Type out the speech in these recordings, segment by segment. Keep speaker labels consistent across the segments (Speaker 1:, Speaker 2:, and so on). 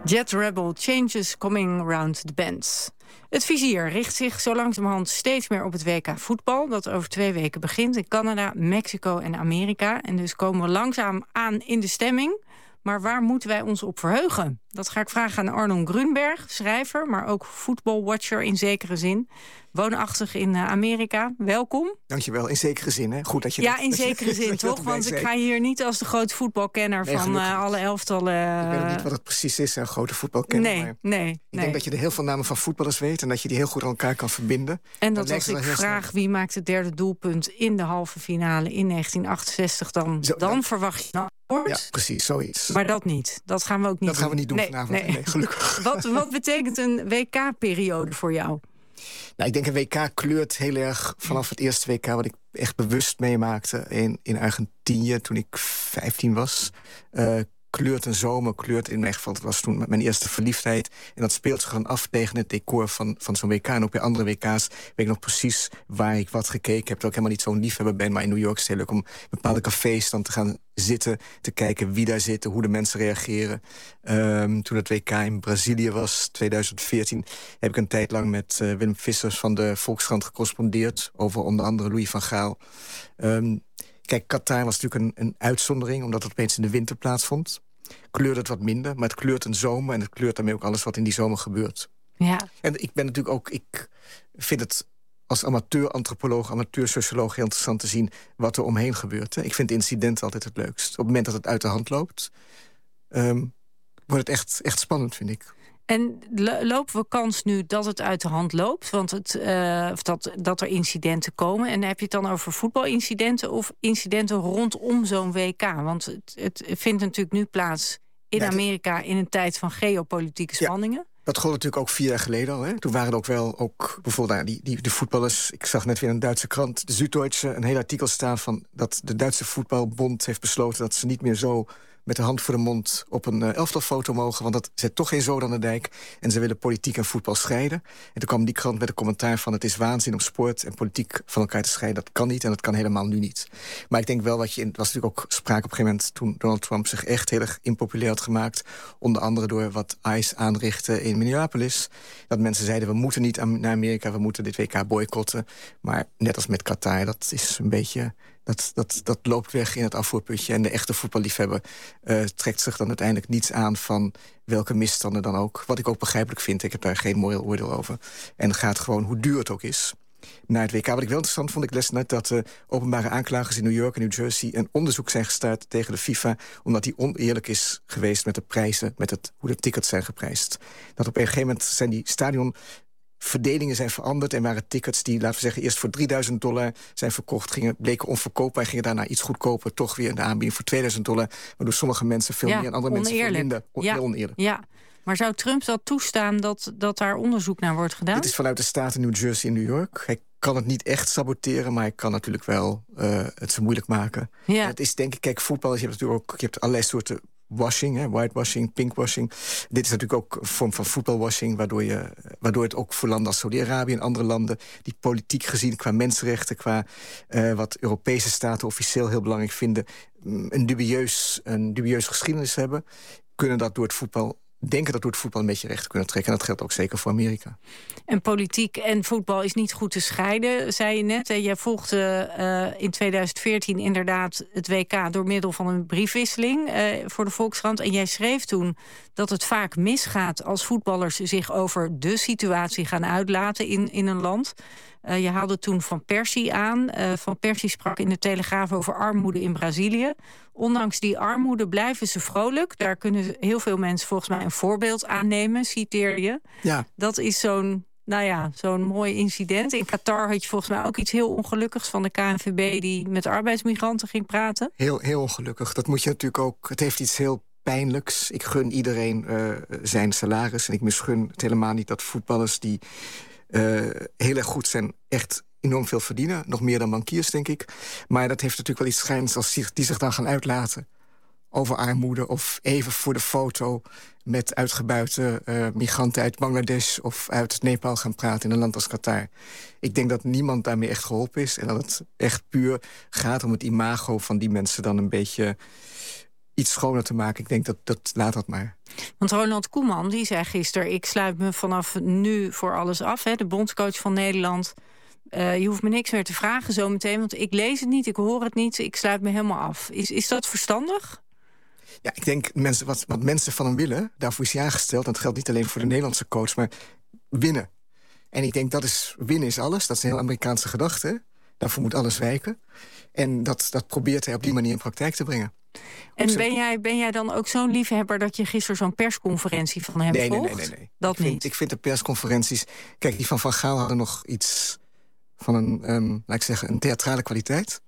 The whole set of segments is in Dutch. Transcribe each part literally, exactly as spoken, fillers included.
Speaker 1: Jet Rebel, changes coming around the bend. Het vizier richt zich zo langzamerhand steeds meer op het W K voetbal, dat over twee weken begint in Canada, Mexico en Amerika. En dus komen we langzaam aan in de stemming. Maar waar moeten wij ons op verheugen? Dat ga ik vragen aan Arnon Grunberg, schrijver, maar ook voetbalwatcher in zekere zin. Woonachtig in Amerika. Welkom.
Speaker 2: Dankjewel, in zekere zin, hè? Goed dat je
Speaker 1: Ja,
Speaker 2: dat,
Speaker 1: in zekere zin, toch? Want ik ga hier niet als de grote voetbalkenner nee, van uh, alle elftallen.
Speaker 2: Ik weet ook niet wat het precies is, een grote voetbalkenner.
Speaker 1: Nee,
Speaker 2: maar
Speaker 1: nee.
Speaker 2: Ik
Speaker 1: nee.
Speaker 2: denk dat je er heel veel namen van voetballers weet en dat je die heel goed aan elkaar kan verbinden.
Speaker 1: En dat als ik vraag snel. Wie maakt het derde doelpunt in de halve finale in negentien achtenzestig, dan, Zo, dan, dan verwacht je een antwoord.
Speaker 2: Ja, precies, zoiets.
Speaker 1: Maar dat niet. Dat gaan we ook niet
Speaker 2: dat doen. Dat gaan we niet doen
Speaker 1: nee,
Speaker 2: vanavond.
Speaker 1: Nee.
Speaker 2: Nee, gelukkig.
Speaker 1: Wat, wat betekent een W K-periode voor jou?
Speaker 2: Nou, ik denk een W K kleurt heel erg vanaf het eerste W K wat ik echt bewust meemaakte in, in Argentinië toen ik vijftien was. Uh, kleurt een zomer, kleurt in mijn geval, dat was toen mijn eerste verliefdheid. En dat speelt zich dan af tegen het decor van, van zo'n W K. En ook bij andere W K's weet ik nog precies waar ik wat gekeken heb. Terwijl ik helemaal niet zo'n liefhebber ben, maar in New York is het heel leuk om bepaalde cafés dan te gaan zitten, te kijken wie daar zitten, hoe de mensen reageren. Um, toen het W K in Brazilië was, tweeduizend veertien, heb ik een tijd lang met uh, Willem Vissers van de Volkskrant gecorrespondeerd over onder andere Louis van Gaal. Um, Kijk, Qatar was natuurlijk een, een uitzondering, omdat het opeens in de winter plaatsvond. Kleurde het wat minder, maar het kleurt een zomer en het kleurt daarmee ook alles wat in die zomer gebeurt.
Speaker 1: Ja.
Speaker 2: En ik ben natuurlijk ook, ik vind het als amateur-antropoloog, amateur-socioloog heel interessant te zien wat er omheen gebeurt. Hè. Ik vind incidenten altijd het leukst. Op het moment dat het uit de hand loopt, um, wordt het echt, echt spannend, vind ik.
Speaker 1: En lopen we kans nu dat het uit de hand loopt? Want het, uh, dat, dat er incidenten komen. En heb je het dan over voetbalincidenten of incidenten rondom zo'n W K? Want het, het vindt natuurlijk nu plaats in ja, Amerika in een tijd van geopolitieke spanningen. Ja.
Speaker 2: Dat gold natuurlijk ook vier jaar geleden al. Hè? Toen waren er ook wel ook bijvoorbeeld nou, die, die, de voetballers. Ik zag net weer in een Duitse krant, de Süddeutsche, een heel artikel staan van dat de Duitse voetbalbond heeft besloten dat ze niet meer zo met de hand voor de mond op een uh, elftalfoto mogen, want dat zet toch geen zoden aan de dijk. En ze willen politiek en voetbal scheiden. En toen kwam die krant met een commentaar van het is waanzin om sport en politiek van elkaar te scheiden. Dat kan niet en dat kan helemaal nu niet. Maar ik denk wel wat je in, het was natuurlijk ook sprake op een gegeven moment toen Donald Trump zich echt heel erg impopulair had gemaakt. Onder andere door wat ICE aanrichtte in Minneapolis. Dat mensen zeiden we moeten niet naar Amerika, we moeten dit W K boycotten. Maar net als met Qatar, dat is een beetje Dat, dat, dat loopt weg in het afvoerputje. En de echte voetballiefhebber uh, trekt zich dan uiteindelijk niets aan van welke misstanden dan ook. Wat ik ook begrijpelijk vind, ik heb daar geen mooi oordeel over. En het gaat gewoon, hoe duur het ook is, naar het W K. Wat ik wel interessant vond, ik las net dat de openbare aanklagers in New York en New Jersey een onderzoek zijn gestart tegen de FIFA, omdat die oneerlijk is geweest met de prijzen, met het, hoe de tickets zijn geprijsd. Dat op een gegeven moment zijn die stadion verdelingen zijn veranderd en waren tickets die, laten we zeggen, eerst voor drieduizend dollar zijn verkocht, gingen, bleken onverkoopbaar en gingen daarna iets goedkoper, toch weer in de aanbieding voor tweeduizend dollar, waardoor sommige mensen veel
Speaker 1: ja,
Speaker 2: meer en andere
Speaker 1: oneerlijk.
Speaker 2: mensen veel minder. On,
Speaker 1: ja,
Speaker 2: heel oneerlijk.
Speaker 1: Ja. Maar zou Trump dat toestaan dat, dat daar onderzoek naar wordt gedaan?
Speaker 2: Het is vanuit de staten New Jersey en New York. Hij kan het niet echt saboteren, maar hij kan natuurlijk wel uh, het zo moeilijk maken.
Speaker 1: Ja.
Speaker 2: En het is denk ik, kijk, voetbal, je hebt natuurlijk ook, je hebt allerlei soorten washing, hè, whitewashing, pinkwashing. Dit is natuurlijk ook een vorm van voetbalwashing, waardoor, je, waardoor het ook voor landen als Saudi-Arabië en andere landen, die politiek gezien qua mensenrechten, qua uh, wat Europese staten officieel heel belangrijk vinden, een dubieus, een dubieus geschiedenis hebben, kunnen dat door het voetbal, denken dat door het voetbal een beetje recht kunnen trekken. En dat geldt ook zeker voor Amerika.
Speaker 1: En politiek en voetbal is niet goed te scheiden, zei je net. Jij volgde uh, in tweeduizend veertien inderdaad het W K door middel van een briefwisseling uh, voor de Volkskrant. En jij schreef toen dat het vaak misgaat als voetballers zich over de situatie gaan uitlaten in, in een land. Uh, je haalde toen Van Persie aan. Uh, Van Persie sprak in de Telegraaf over armoede in Brazilië. Ondanks die armoede blijven ze vrolijk. Daar kunnen heel veel mensen volgens mij een voorbeeld aan nemen, citeerde je.
Speaker 2: Ja.
Speaker 1: Dat is zo'n, nou ja, zo'n mooi incident. In Qatar had je volgens mij ook iets heel ongelukkigs van de K N V B die met arbeidsmigranten ging praten.
Speaker 2: Heel, heel ongelukkig. Dat moet je natuurlijk ook. Het heeft iets heel pijnlijks. Ik gun iedereen uh, zijn salaris. En ik misgun het helemaal niet dat voetballers die Uh, heel erg goed zijn, echt enorm veel verdienen. Nog meer dan bankiers, denk ik. Maar dat heeft natuurlijk wel iets schijns als die, die zich dan gaan uitlaten over armoede, of even voor de foto met uitgebuite uh, migranten uit Bangladesh of uit Nepal gaan praten in een land als Qatar. Ik denk dat niemand daarmee echt geholpen is en dat het echt puur gaat om het imago van die mensen dan een beetje iets schoner te maken. Ik denk dat, dat laat dat maar.
Speaker 1: Want Ronald Koeman die zei gisteren... ik sluit me vanaf nu voor alles af, hè, de bondscoach van Nederland. Uh, je hoeft me niks meer te vragen zometeen, want ik lees het niet, ik hoor het niet, ik sluit me helemaal af. Is, is dat verstandig?
Speaker 2: Ja, ik denk mensen, wat, wat mensen van hem willen, daarvoor is hij aangesteld. En dat geldt niet alleen voor de Nederlandse coach, maar winnen. En ik denk dat is winnen is alles. Dat is een heel Amerikaanse gedachte. Daarvoor moet alles wijken. En dat, dat probeert hij op die manier in praktijk te brengen.
Speaker 1: En ben jij, ben jij dan ook zo'n liefhebber dat je gisteren zo'n persconferentie van hem
Speaker 2: nee,
Speaker 1: volgt?
Speaker 2: Nee, nee, nee. nee.
Speaker 1: Dat
Speaker 2: ik vind,
Speaker 1: niet?
Speaker 2: Ik vind de persconferenties... Kijk, die van Van Gaal hadden nog iets van een, um, laat ik zeggen, een theatrale kwaliteit.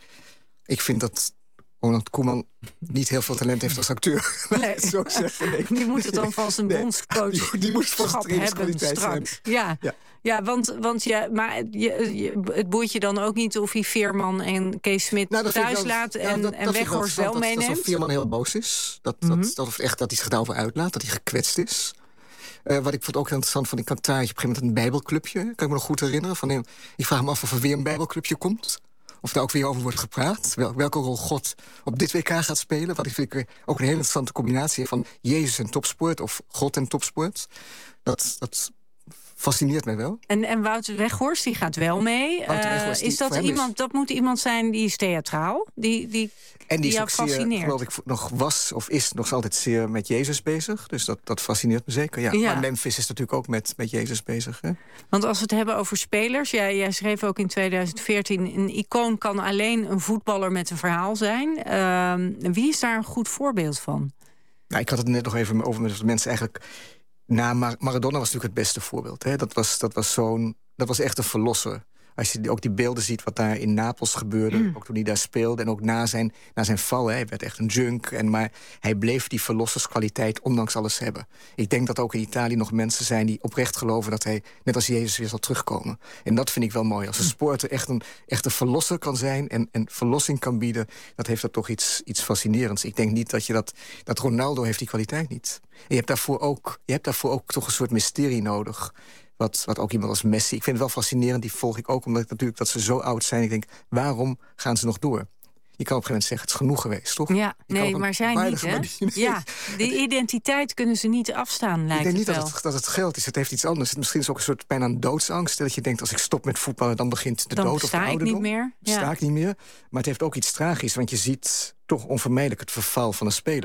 Speaker 2: Ik vind dat Ronald Koeman niet heel veel talent heeft als acteur.
Speaker 1: Nee.
Speaker 2: Zo zeggen, nee.
Speaker 1: Die moet het dan van zijn nee. bondscoach
Speaker 2: die, die moet van
Speaker 1: hebben straks. Ja. Ja. Ja, want, want ja, maar je, je, het boeit je dan ook niet of hij Veerman en Kees Smit nou, thuis wel, laat en, ja, dat, en Weghorst wel, wel meeneemt?
Speaker 2: Dat, dat Veerman heel boos is. Dat, mm-hmm. dat, dat, echt, dat hij zich daarover uitlaat, dat hij gekwetst is. Uh, wat ik vond ook heel interessant vond, ik had thuis op een gegeven moment een bijbelclubje. Kan ik me nog goed herinneren. Van, ik vraag me af of er weer een bijbelclubje komt. Of daar ook weer over wordt gepraat. Wel, welke rol God op dit W K gaat spelen. Wat ik vind ik ook een hele interessante combinatie van Jezus en topsport of God en topsport. Dat... dat fascineert mij wel.
Speaker 1: En, en Wouter Weghorst, die gaat wel mee. Uh, is, is dat iemand? Is. Dat moet iemand zijn die is theatraal, die, die,
Speaker 2: en die, die
Speaker 1: jou
Speaker 2: is ook
Speaker 1: fascineert.
Speaker 2: Zeer, geloof ik, nog was of is nog altijd zeer met Jezus bezig. Dus dat, dat fascineert me zeker. Ja. Ja. Maar Memphis is natuurlijk ook met, met Jezus bezig. Hè?
Speaker 1: Want als we het hebben over spelers, jij, jij schreef ook in tweeduizend veertien... een icoon kan alleen een voetballer met een verhaal zijn. Uh, wie is daar een goed voorbeeld van?
Speaker 2: Nou, ik had het net nog even over met mensen eigenlijk. Na Mar- Maradona was natuurlijk het beste voorbeeld. Hè? Dat, was, dat, was zo'n, dat was echt een verlosser. Als je ook die beelden ziet wat daar in Napels gebeurde... Mm. ook toen hij daar speelde en ook na zijn, na zijn val... Hè, hij werd echt een junk, en, maar hij bleef die verlosserskwaliteit ondanks alles hebben. Ik denk dat ook in Italië nog mensen zijn die oprecht geloven... dat hij net als Jezus weer zal terugkomen. En dat vind ik wel mooi. Als een sporter echt een, echt een verlosser kan zijn... en, en verlossing kan bieden, dat heeft dat toch iets, iets fascinerends. Ik denk niet dat je dat... dat Ronaldo heeft die kwaliteit niet. En je hebt daarvoor ook, je hebt daarvoor ook toch een soort mysterie nodig... Wat, wat ook iemand als Messi... Ik vind het wel fascinerend, die volg ik ook... omdat ik natuurlijk dat ze zo oud zijn. Ik denk, waarom gaan ze nog door? Je kan op een gegeven moment zeggen, het is genoeg geweest, toch?
Speaker 1: Ja, nee, maar zij niet, hè? Nee. Ja, die identiteit kunnen ze niet afstaan, lijkt
Speaker 2: Ik denk niet
Speaker 1: het wel.
Speaker 2: Dat, het, dat het geld is, het heeft iets anders. Het misschien is ook een soort bijna een doodsangst. Dat je denkt, als ik stop met voetballen, dan begint de
Speaker 1: dan
Speaker 2: dood of de ouderdom.
Speaker 1: Dan sta ik niet meer.
Speaker 2: Ja. Sta ik niet meer. Maar het heeft ook iets tragisch, want je ziet toch onvermijdelijk... het verval van een speler.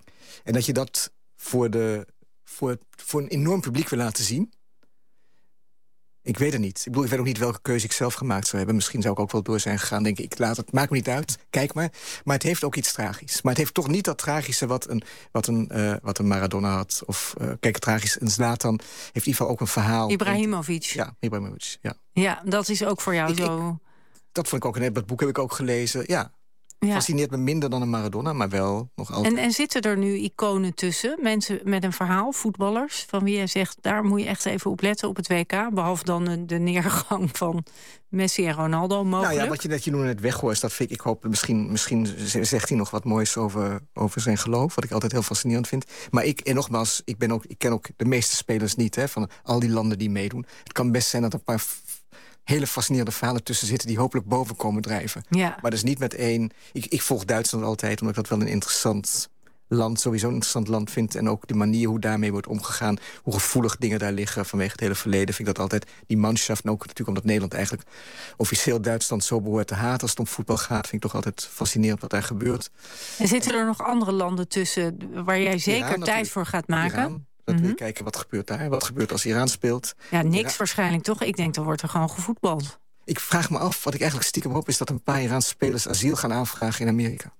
Speaker 2: En dat je dat voor, de, voor, voor een enorm publiek wil laten zien... Ik weet het niet. Ik bedoel, ik weet ook niet welke keuze ik zelf gemaakt zou hebben. Misschien zou ik ook wel door zijn gegaan. Denk ik, ik laat het, maakt me niet uit. Kijk maar. Maar het heeft ook iets tragisch. Maar het heeft toch niet dat tragische wat een, wat een, uh, wat een Maradona had. Of, uh, kijk, het tragisch. En Zlatan heeft in ieder geval ook een verhaal.
Speaker 1: Ibrahimovic.
Speaker 2: Ja, Ibrahimovic, ja.
Speaker 1: Ja, dat is ook voor jou
Speaker 2: ik,
Speaker 1: zo...
Speaker 2: Ik, dat vond ik ook een... Dat boek heb ik ook gelezen, ja. Ja. Fascineert me minder dan een Maradona, maar wel nog altijd.
Speaker 1: En, en zitten er nu iconen tussen? Mensen met een verhaal, voetballers... van wie jij zegt, daar moet je echt even op letten op het W K... behalve dan de neergang van Messi en Ronaldo mogelijk?
Speaker 2: Nou ja, wat je net je noemde, het Weghorst, dat vind ik... ik hoop, misschien, misschien zegt hij nog wat moois over, over zijn geloof... wat ik altijd heel fascinerend vind. Maar ik, en nogmaals, ik, ben ook, ik ken ook de meeste spelers niet... Hè, van al die landen die meedoen. Het kan best zijn dat een paar... hele fascinerende verhalen tussen zitten... die hopelijk boven komen drijven.
Speaker 1: Ja.
Speaker 2: Maar dus niet met één... Ik, ik volg Duitsland altijd, omdat ik dat wel een interessant land... sowieso een interessant land vind. En ook de manier hoe daarmee wordt omgegaan... hoe gevoelig dingen daar liggen vanwege het hele verleden... vind ik dat altijd die manschaft... en ook natuurlijk omdat Nederland eigenlijk officieel Duitsland... zo behoort te haten als het om voetbal gaat... vind ik toch altijd fascinerend wat daar gebeurt.
Speaker 1: En zitten er nog andere landen tussen... waar jij zeker Iran, tijd voor gaat maken?
Speaker 2: Iran. Dat mm-hmm. wil je kijken, wat gebeurt daar? Wat gebeurt als Iran speelt?
Speaker 1: Ja, niks
Speaker 2: Iran...
Speaker 1: waarschijnlijk toch? Ik denk, dan wordt er gewoon gevoetbald.
Speaker 2: Ik vraag me af, wat ik eigenlijk stiekem hoop... is dat een paar Iraanse spelers asiel gaan aanvragen in Amerika.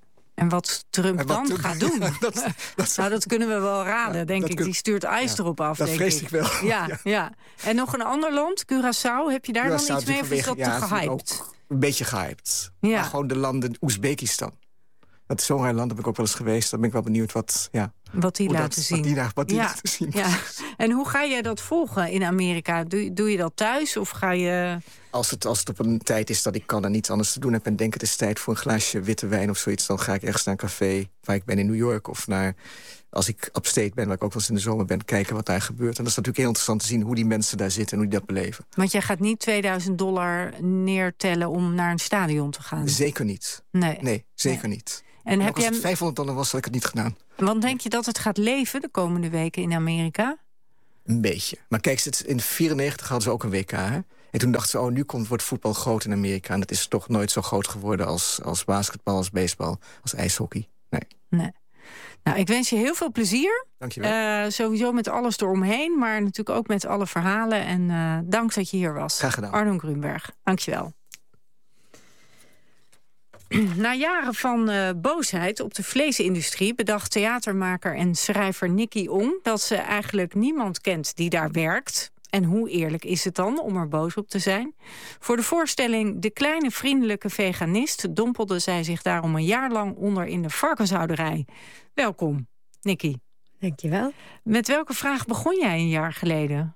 Speaker 1: En wat Trump en wat dan Trump... gaat doen? dat, dat... Nou, dat kunnen we wel raden, ja, denk ik. Kun... Die stuurt ijs ja, erop af,
Speaker 2: dat
Speaker 1: denk
Speaker 2: vrees
Speaker 1: ik.
Speaker 2: ik wel.
Speaker 1: Ja, ja. ja. En nog een ander land, Curaçao. Heb je daar Curaçao dan iets mee of is dat ja, te gehyped?
Speaker 2: Een beetje gehyped.
Speaker 1: Ja.
Speaker 2: Maar gewoon de landen, Oezbekistan. Dat is zo'n raar land, daar ben ik ook wel eens geweest. Dan ben ik wel benieuwd wat... Ja,
Speaker 1: wat die laten dat, zien.
Speaker 2: Wat die, daar, wat die
Speaker 1: ja.
Speaker 2: laten zien.
Speaker 1: Ja. En hoe ga jij dat volgen in Amerika? Doe, doe je dat thuis of ga je...
Speaker 2: Als het, als het op een tijd is dat ik kan en niets anders te doen heb... en denk het is tijd voor een glaasje witte wijn of zoiets... dan ga ik ergens naar een café waar ik ben in New York... of naar, als ik upstate ben, waar ik ook wel eens in de zomer ben... kijken wat daar gebeurt. En dat is natuurlijk heel interessant te zien hoe die mensen daar zitten... en hoe die dat beleven.
Speaker 1: Want jij gaat niet tweeduizend dollar neertellen om naar een stadion te gaan?
Speaker 2: Zeker niet.
Speaker 1: Nee,
Speaker 2: nee zeker
Speaker 1: nee.
Speaker 2: niet.
Speaker 1: En heb
Speaker 2: ook als
Speaker 1: jij...
Speaker 2: het vijfhonderd dollar was, had ik het niet gedaan.
Speaker 1: Want denk je dat het gaat leven de komende weken in Amerika?
Speaker 2: Een beetje. Maar kijk, in negentien vierennegentig hadden ze ook een W K. Hè? En toen dachten ze, oh, nu komt, wordt voetbal groot in Amerika. En dat is toch nooit zo groot geworden als, als basketbal, als baseball, als ijshockey. Nee.
Speaker 1: Nee. Nou, ik wens je heel veel plezier.
Speaker 2: Dank je wel.
Speaker 1: Uh, sowieso met alles eromheen, maar natuurlijk ook met alle verhalen. En uh, dank dat je hier was.
Speaker 2: Graag gedaan.
Speaker 1: Arnon Grunberg, dank je wel. Na jaren van uh, boosheid op de vleesindustrie bedacht theatermaker en schrijver Nicky Ong dat ze eigenlijk niemand kent die daar werkt. En hoe eerlijk is het dan om er boos op te zijn? Voor de voorstelling De Kleine Vriendelijke Veganist dompelde zij zich daarom een jaar lang onder in de varkenshouderij. Welkom, Nicky.
Speaker 3: Dankjewel.
Speaker 1: Met welke vraag begon jij een jaar geleden?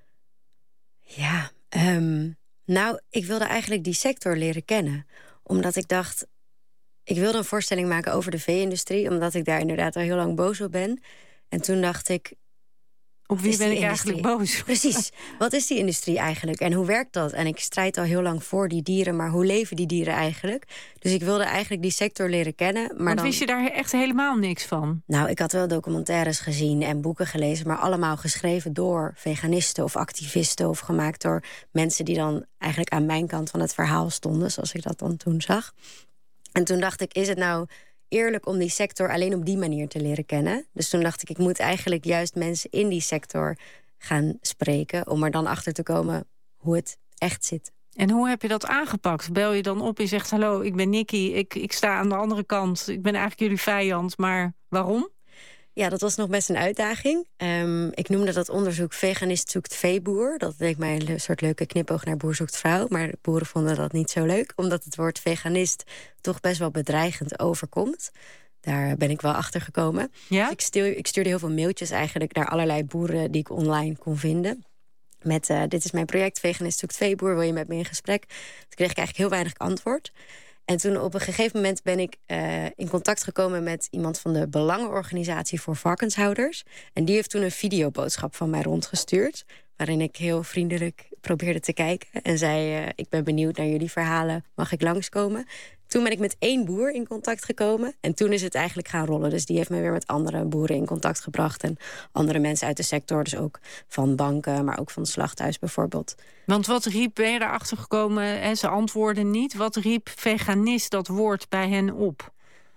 Speaker 3: Ja, um, nou, ik wilde eigenlijk die sector leren kennen. Omdat ik dacht, ik wilde een voorstelling maken over de vee-industrie, omdat ik daar inderdaad al heel lang boos op ben. En toen dacht ik,
Speaker 1: op wie ben ik
Speaker 3: industrie?
Speaker 1: eigenlijk boos?
Speaker 3: Precies. Wat is die industrie eigenlijk? En hoe werkt dat? En ik strijd al heel lang voor die dieren, maar hoe leven die dieren eigenlijk? Dus ik wilde eigenlijk die sector leren kennen. Maar
Speaker 1: Want
Speaker 3: dan...
Speaker 1: wist je daar echt helemaal niks van?
Speaker 3: Nou, ik had wel documentaires gezien en boeken gelezen, maar allemaal geschreven door veganisten of activisten of gemaakt door mensen die dan eigenlijk aan mijn kant van het verhaal stonden, zoals ik dat dan toen zag. En toen dacht ik, is het nou eerlijk om die sector alleen op die manier te leren kennen? Dus toen dacht ik, ik moet eigenlijk juist mensen in die sector gaan spreken, om er dan achter te komen hoe het echt zit.
Speaker 1: En hoe heb je dat aangepakt? Bel je dan op en zegt, hallo, ik ben Nicky, ik, ik sta aan de andere kant, ik ben eigenlijk jullie vijand, maar waarom?
Speaker 3: Ja, dat was nog best een uitdaging. Um, ik noemde dat onderzoek Veganist zoekt veeboer. Dat leek mij een soort leuke knipoog naar Boer zoekt vrouw. Maar de boeren vonden dat niet zo leuk, omdat het woord veganist toch best wel bedreigend overkomt. Daar ben ik wel achter gekomen.
Speaker 1: Ja?
Speaker 3: Dus ik, stuur, ik stuurde heel veel mailtjes eigenlijk naar allerlei boeren die ik online kon vinden. Met, uh, dit is mijn project, Veganist zoekt veeboer, wil je met me in gesprek? Toen kreeg ik eigenlijk heel weinig antwoord. En toen op een gegeven moment ben ik uh, in contact gekomen met iemand van de Belangenorganisatie voor Varkenshouders. En die heeft toen een videoboodschap van mij rondgestuurd, waarin ik heel vriendelijk probeerde te kijken. En zei, uh, ik ben benieuwd naar jullie verhalen, mag ik langskomen? Toen ben ik met één boer in contact gekomen. En toen is het eigenlijk gaan rollen. Dus die heeft me weer met andere boeren in contact gebracht. En andere mensen uit de sector. Dus ook van banken, maar ook van het slachthuis bijvoorbeeld.
Speaker 1: Want wat riep, ben je erachter gekomen, hè, ze antwoorden niet. Wat riep veganist, dat woord, bij hen op?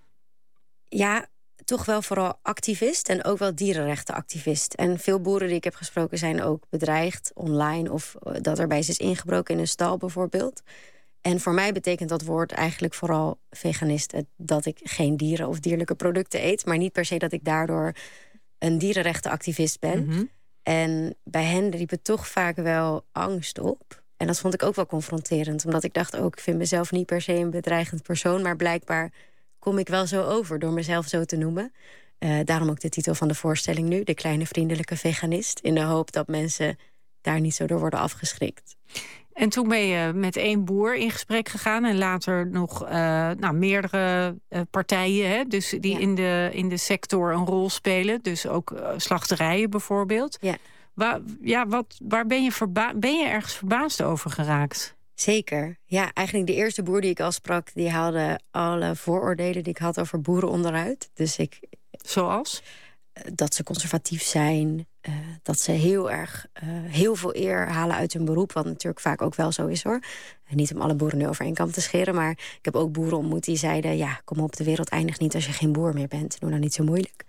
Speaker 3: Ja, toch wel vooral activist en ook wel dierenrechtenactivist. En veel boeren die ik heb gesproken zijn ook bedreigd online, of dat er bij ze is ingebroken in een stal bijvoorbeeld. En voor mij betekent dat woord eigenlijk vooral veganist, dat ik geen dieren of dierlijke producten eet, maar niet per se dat ik daardoor een dierenrechtenactivist ben. Mm-hmm. En bij hen riep het toch vaak wel angst op. En dat vond ik ook wel confronterend, omdat ik dacht ook, ik vind mezelf niet per se een bedreigend persoon, maar blijkbaar kom ik wel zo over door mezelf zo te noemen. Uh, daarom ook de titel van de voorstelling nu, De Kleine Vriendelijke Veganist, in de hoop dat mensen daar niet zo door worden afgeschrikt.
Speaker 1: En toen ben je met één boer in gesprek gegaan en later nog uh, nou, meerdere uh, partijen, hè, dus die ja. in, de, in de sector een rol spelen. Dus ook uh, slachterijen bijvoorbeeld.
Speaker 3: Ja.
Speaker 1: Waar, ja, wat, waar ben je, verba- ben je ergens verbaasd over geraakt?
Speaker 3: Zeker. Ja, eigenlijk de eerste boer die ik al sprak, die haalde alle vooroordelen die ik had over boeren onderuit. Dus ik.
Speaker 1: Zoals?
Speaker 3: Dat ze conservatief zijn, uh, dat ze heel erg uh, heel veel eer halen uit hun beroep, wat natuurlijk vaak ook wel zo is hoor. En niet om alle boeren nu over één kam te scheren, maar ik heb ook boeren ontmoet die zeiden, ja, kom op, de wereld eindigt niet als je geen boer meer bent. Doe nou niet zo moeilijk.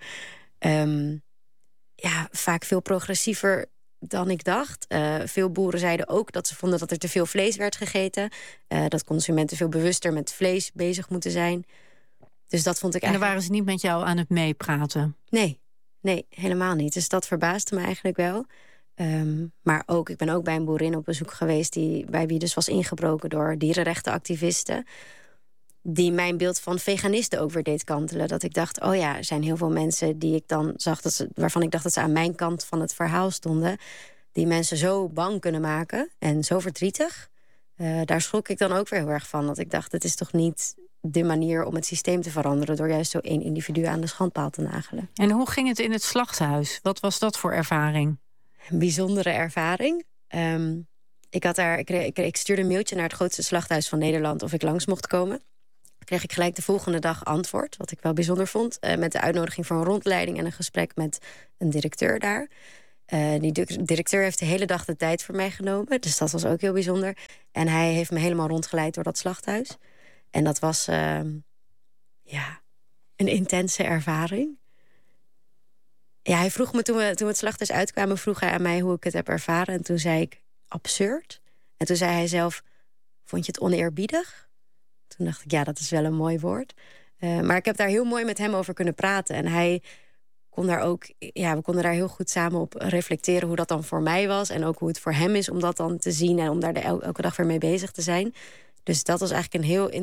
Speaker 3: Um, ja, vaak veel progressiever dan ik dacht. Uh, veel boeren zeiden ook dat ze vonden dat er te veel vlees werd gegeten. Uh, dat consumenten veel bewuster met vlees bezig moeten zijn. Dus dat vond ik eigenlijk.
Speaker 1: En dan waren ze niet met jou aan het meepraten?
Speaker 3: Nee. Nee, helemaal niet. Dus dat verbaasde me eigenlijk wel. Um, maar ook, ik ben ook bij een boerin op bezoek geweest, die, bij wie dus was ingebroken door dierenrechtenactivisten, die mijn beeld van veganisten ook weer deed kantelen. Dat ik dacht, oh ja, er zijn heel veel mensen die ik dan zag, dat ze, waarvan ik dacht dat ze aan mijn kant van het verhaal stonden, die mensen zo bang kunnen maken en zo verdrietig. Uh, daar schrok ik dan ook weer heel erg van. Dat ik dacht, het is toch niet de manier om het systeem te veranderen, door juist zo één individu aan de schandpaal te nagelen.
Speaker 1: En hoe ging het in het slachthuis? Wat was dat voor ervaring?
Speaker 3: Een bijzondere ervaring. Um, ik, had daar, ik, ik, ik stuurde een mailtje naar het grootste slachthuis van Nederland of ik langs mocht komen. kreeg ik gelijk de volgende dag antwoord, wat ik wel bijzonder vond, uh, met de uitnodiging voor een rondleiding en een gesprek met een directeur daar. Uh, die directeur heeft de hele dag de tijd voor mij genomen, dus dat was ook heel bijzonder. En hij heeft me helemaal rondgeleid door dat slachthuis. En dat was uh, ja, een intense ervaring. Ja, hij vroeg me toen we, toen we het slachthuis uitkwamen, vroeg hij aan mij hoe ik het heb ervaren. En toen zei ik, absurd. En toen zei hij zelf, vond je het oneerbiedig? Toen dacht ik, ja, dat is wel een mooi woord. Uh, maar ik heb daar heel mooi met hem over kunnen praten. En hij kon daar ook, ja, we konden daar heel goed samen op reflecteren hoe dat dan voor mij was. En ook hoe het voor hem is om dat dan te zien en om daar de el- elke dag weer mee bezig te zijn. Dus dat was eigenlijk een heel